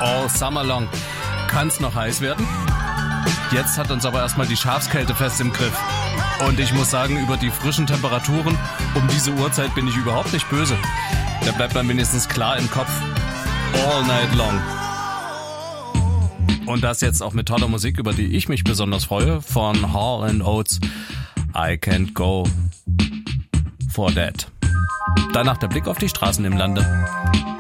All summer long. Kann's noch heiß werden? Jetzt hat uns aber erstmal die Schafskälte fest im Griff. Und ich muss sagen, über die frischen Temperaturen um diese Uhrzeit bin ich überhaupt nicht böse. Da bleibt man wenigstens klar im Kopf. All night long. Und das jetzt auch mit toller Musik, über die ich mich besonders freue, von Hall & Oates, I Can't Go For That. Danach der Blick auf die Straßen im Lande.